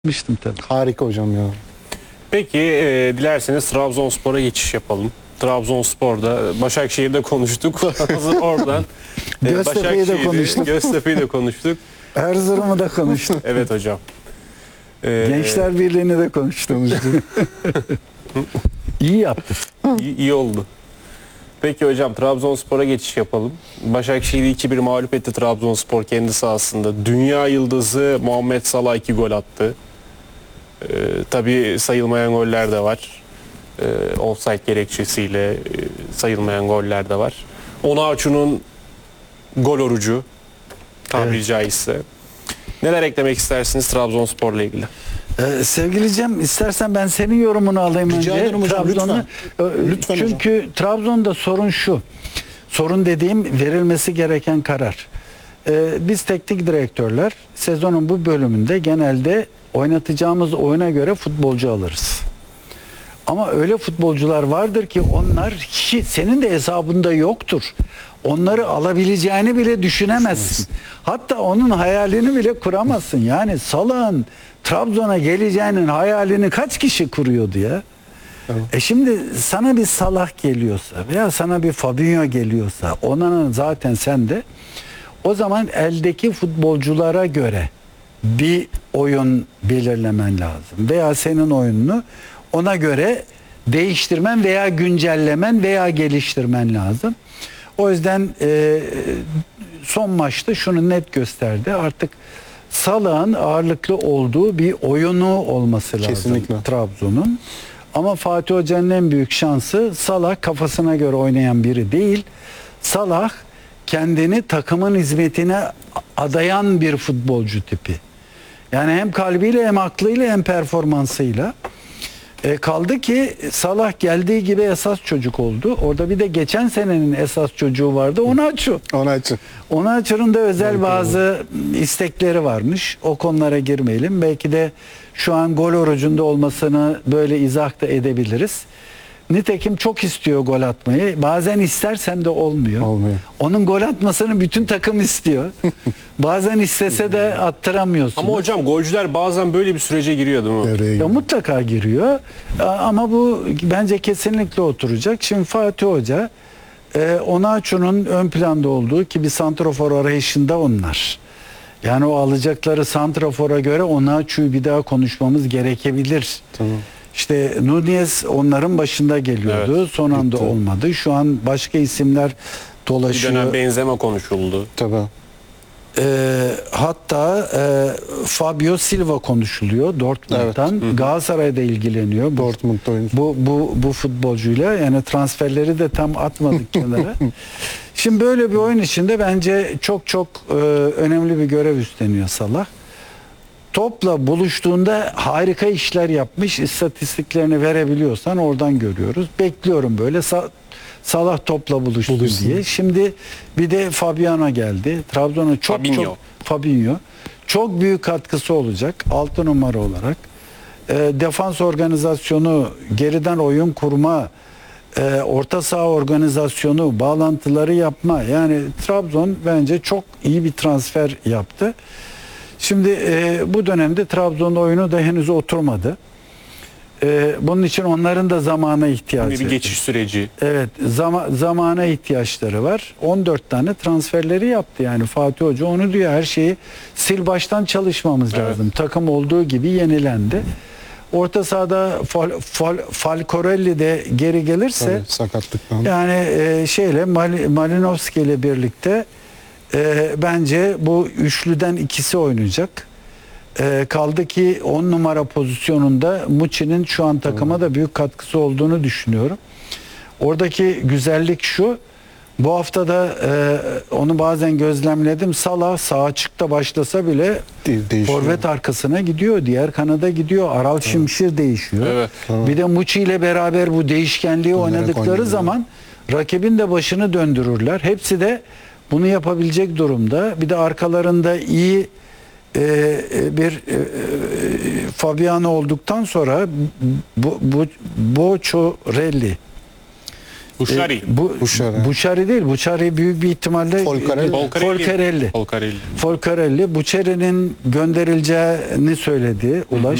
Gitmiştim tabii. Harika hocam ya. Peki dilerseniz Trabzonspor'a geçiş yapalım. Trabzonspor'da Başakşehir'de konuştuk. Hazır oradan Göztepe'yi de konuştuk. Göztepe'yi de konuştuk. Erzurum'u da konuştuk. Evet hocam. Gençler Birliği'ni de konuştuk. İyi yaptık. İyi oldu. Peki hocam Trabzonspor'a geçiş yapalım. Başakşehir'i 2-1 mağlup etti Trabzonspor kendi sahasında. Dünya yıldızı Muhammed Salah 2 gol attı. Tabii sayılmayan goller de var. Offside gerekçesiyle sayılmayan goller de var. Onaçu'nun gol orucu tabiri caizse. Neler eklemek istersiniz Trabzonspor'la ilgili? Sevgili Cem, istersen ben senin yorumunu alayım Rica önce. ederim hocam, Trabzon'u. Lütfen Çünkü Trabzon'da sorun şu. Sorun dediğim verilmesi gereken karar. Biz teknik direktörler sezonun bu bölümünde genelde oynatacağımız oyuna göre futbolcu alırız. Ama öyle futbolcular vardır ki onlar hiç senin de hesabında yoktur. Onları alabileceğini bile düşünemezsin. Hatta onun hayalini bile kuramazsın. Yani Salah'ın Trabzon'a geleceğinin hayalini kaç kişi kuruyordu ya? Evet. Şimdi sana bir Salah geliyorsa veya sana bir Fabinho geliyorsa onların zaten sende, o zaman eldeki futbolculara göre bir oyun belirlemen lazım. Veya senin oyununu ona göre değiştirmen veya güncellemen veya geliştirmen lazım. O yüzden son maçta şunu net gösterdi. Artık Salah'ın ağırlıklı olduğu bir oyunu olması lazım. Kesinlikle. Trabzon'un. Ama Fatih Hoca'nın en büyük şansı, Salah kafasına göre oynayan biri değil. Salah kendini takımın hizmetine adayan bir futbolcu tipi. Yani hem kalbiyle hem aklıyla hem performansıyla. Kaldı ki Salah geldiği gibi esas çocuk oldu. Orada bir de geçen senenin esas çocuğu vardı. Onaçu'nun da özel bazı istekleri varmış. O konulara girmeyelim. Belki de şu an gol orucunda olmasını böyle izah da edebiliriz. Nitekim çok istiyor gol atmayı. Bazen istersen de olmuyor. Onun gol atmasını bütün takım istiyor. Bazen istese de attıramıyorsun. Ama hocam golcüler bazen böyle bir sürece giriyor değil mi? Ya mutlaka giriyor. Ama bu bence kesinlikle oturacak. Şimdi Fatih Hoca Onaçu'nun ön planda olduğu ki bir santrafor arayışında onlar. Yani o alacakları santrafora göre Onaçu'yu bir daha konuşmamız gerekebilir. Tamam. İşte Nunez onların başında geliyordu. Evet, son anda bitti. Olmadı. Şu an başka isimler dolaşıyor. Bir dönem Benzema konuşuldu. Tabii. Hatta Fabio Silva konuşuluyor Dortmund'dan. Evet. Galatasaray'da ilgileniyor. Dortmund'da oyuncu. Bu futbolcuyla, yani transferleri de tam atmadık kenara. Şimdi böyle bir oyun içinde bence çok önemli bir görev üstleniyor Salah. Topla buluştuğunda harika işler yapmış. İstatistiklerini verebiliyorsan oradan görüyoruz. Bekliyorum böyle Salah topla buluştu diye. Şimdi bir de Fabiano geldi. Trabzon'a Fabinho çok büyük katkısı olacak 6 numara olarak. Defans organizasyonu, geriden oyun kurma, orta saha organizasyonu, bağlantıları yapma. Yani Trabzon bence çok iyi bir transfer yaptı. Şimdi bu dönemde Trabzon oyunu da henüz oturmadı. Bunun için onların da zamana ihtiyacı. Bir geçiş süreci. Evet, zamana ihtiyaçları var. 14 tane transferleri yaptı yani Fatih Hoca onu diyor, her şeyi sil baştan çalışmamız lazım. Takım olduğu gibi yenilendi. Orta sahada Falcorelli de geri gelirse tabii, sakatlıktan. Yani Malinovski ile birlikte bence bu üçlüden ikisi oynayacak. Kaldı ki 10 numara pozisyonunda Muçi'nin şu an takıma da büyük katkısı olduğunu düşünüyorum. Oradaki güzellik şu, bu hafta da onu bazen gözlemledim. Salah sağ açıkta başlasa bile forvet arkasına gidiyor, diğer kanada gidiyor. Aral Şimşir değişiyor. Evet. Bir de Muçi ile beraber bu değişkenliği oynadıkları zaman rakibin de başını döndürürler. Hepsi de bunu yapabilecek durumda. Bir de arkalarında iyi bir Fabiano olduktan sonra Bocorelli Buşari. Buşari. Buşari değil. Buşari büyük bir ihtimalle Folcarelli. Folcarelli. Folcarelli. Folcarelli. Buçeri'nin gönderileceğini söyledi Ulaş.